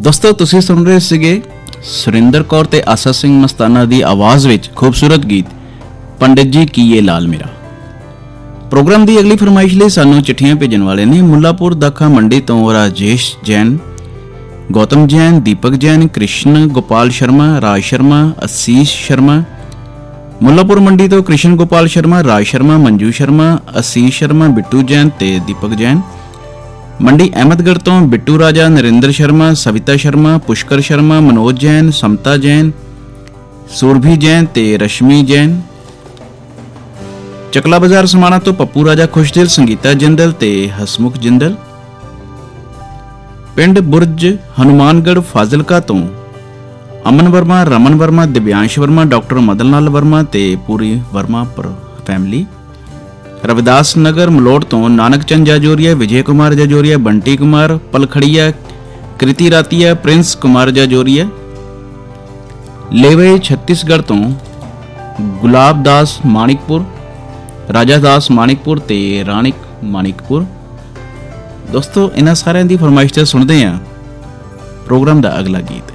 ਦੋਸਤੋ ਤੁਸੀਂ ਸੁਣ ਰਹੇ ਸੀਗੇ ਸੁਰਿੰਦਰ ਕੌਰ ਤੇ ਆਸਾ ਸਿੰਘ ਮਸਤਾਨਾ ਦੀ ਆਵਾਜ਼ ਵਿੱਚ ਖੂਬਸੂਰਤ ਗੀਤ ਪੰਡਿਤ ਜੀ ਕੀਏ ਲਾਲ ਮੇਰਾ। ਪ੍ਰੋਗਰਾਮ ਦੀ ਅਗਲੀ ਫਰਮਾਇਸ਼ ਲਈ ਸਾਨੂੰ ਚਿੱਠੀਆਂ ਭੇਜਣ ਵਾਲੇ ਨੇ ਮੁੱਲਾਪੁਰ ਦਾਖਾ ਮੰਡੀ ਤੋਂ ਰਾਜੇਸ਼ ਜੈਨ, ਗੌਤਮ ਜੈਨ, ਦੀਪਕ ਜੈਨ, ਕ੍ਰਿਸ਼ਨ ਗੋਪਾਲ ਸ਼ਰਮਾ, ਰਾਜ ਸ਼ਰਮਾ, ਅਸੀਸ਼ ਸ਼ਰਮਾ। ਮੁੱਲਾਪੁਰ ਮੰਡੀ ਤੋਂ ਕ੍ਰਿਸ਼ਨ ਗੋਪਾਲ ਸ਼ਰਮਾ, ਰਾਜ ਸ਼ਰਮਾ, ਮੰਜੂ ਸ਼ਰਮਾ, ਅਸੀਸ਼ ਸ਼ਰਮਾ, ਬਿੱਟੂ ਜੈਨ ਤੇ ਦੀਪਕ ਜੈਨ। ਮੰਡੀ ਅਹਿਮਦਗੜ੍ਹ ਤੋਂ ਬਿੱਟੂ ਰਾਜਾ, ਨਰਿੰਦਰ ਸ਼ਰਮਾ, ਸਵਿਤਾ ਸ਼ਰਮਾ, ਪੁਸ਼ਕਰ ਸ਼ਰਮਾ, ਮਨੋਜ ਜੈਨ, ਸਮਤਾ ਜੈਨ, ਸੁਰਭੀ ਜੈਨ ਤੇ ਰਸ਼ਮੀ ਜੈਨ। ਚਕਲਾ ਬਾਜ਼ਾਰ ਸਮਾਣਾ ਤੋਂ ਪੱਪੂ ਰਾਜਾ, ਖੁਸ਼ਦਿਲ, ਸੰਗੀਤਾ ਜਿੰਦਲ ਤੇ ਹਸਮੁਖ ਜਿੰਦਲ। ਪਿੰਡ ਬੁਰਜ ਹਨੂਮਾਨਗੜ੍ਹ ਫਾਜ਼ਿਲਕਾ ਤੋਂ ਅਮਨ ਵਰਮਾ, ਰਮਨ ਵਰਮਾ, ਦਿਵਿਆਂਸ਼ ਵਰਮਾ, ਡਾਕਟਰ ਮਦਨ ਲਾਲ ਵਰਮਾ ਤੇ ਪੂਰੀ ਵਰਮਾ ਫੈਮਿਲੀ। ਰਵਿਦਾਸ ਨਗਰ ਮਲੋਟ ਤੋਂ ਨਾਨਕ ਚੰਦ ਜਾਜੋਰੀਆ, ਵਿਜੇ ਕੁਮਾਰ ਜਾਜੋਰੀਆ, ਬੰਟੀ ਕੁਮਾਰ ਪਲਖੜੀਆ, ਕ੍ਰਿਤੀ ਰਾਤੀਆ, ਪ੍ਰਿੰਸ ਕੁਮਾਰ ਜਾਜੋਰੀਆ। ਲੇਵੇ ਛੱਤੀਸਗੜ੍ਹ ਤੋਂ ਗੁਲਾਬ ਦਾਸ ਮਾਨਿਕਪੁਰ, ਰਾਜਾ ਦਾਸ ਮਾਨਿਕਪੁਰ ਤੇ ਰਾਣਿਕ ਮਾਨਿਕਪੁਰ। ਦੋਸਤੋ ਇਹਨਾਂ ਸਾਰਿਆਂ ਦੀ ਫਰਮਾਇਸ਼ ਤੇ ਸੁਣਦੇ ਹਾਂ ਪ੍ਰੋਗਰਾਮ ਦਾ ਅਗਲਾ ਗੀਤ।